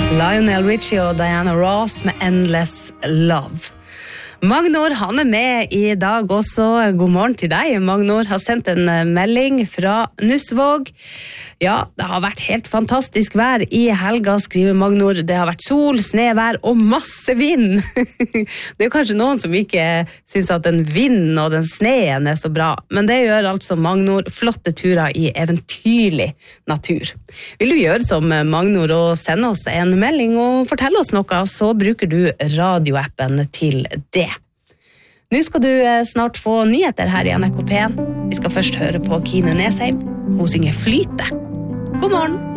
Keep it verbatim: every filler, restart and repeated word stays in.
Lionel Richie og Diana Ross med Endless Love. Magnor, han er med i dag også. God morgen til deg. Magnor har sendt en melding fra Nussevåg. Ja, det har vært helt fantastisk vær i helga, skriver Magnor. Det har vært sol, snevær og masse vind. Det er kanskje noen som ikke synes at den vinden og den sneen er så bra, men det gjør altså Magnor flotte turer i eventyrlig natur. Vil du gjøre som Magnor og sende oss en melding og fortelle oss noe, så bruker du radioappen til det. Nå skal du snart få nyheter her i N R K P en. Vi skal først høre på Kine Nesheim. Hun synger Flyte. God morgen!